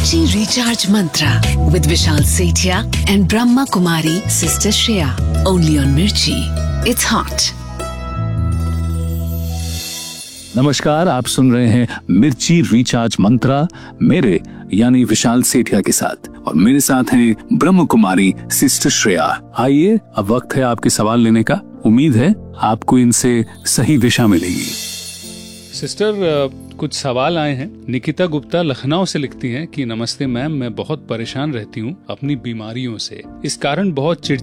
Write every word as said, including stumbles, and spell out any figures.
Mirchi Recharge Mantra with Vishal Sethia and Brahma Kumari Sister Shreya. Only on Mirchi. It's hot. नमस्कार, आप सुन रहे हैं मिर्ची recharge मंत्रा मेरे यानी विशाल सेठिया के साथ, और मेरे साथ हैं ब्रह्म कुमारी सिस्टर श्रेया। आइए, अब वक्त है आपके सवाल लेने का। उम्मीद है आपको इनसे सही दिशा मिलेगी। सिस्टर, कुछ सवाल आए हैं। निकिता गुप्ता लखनऊ से लिखती हैं कि नमस्ते मैम, मैं बहुत परेशान रहती हूँ अपनी बीमारियों से। इस कारण बहुत चिड़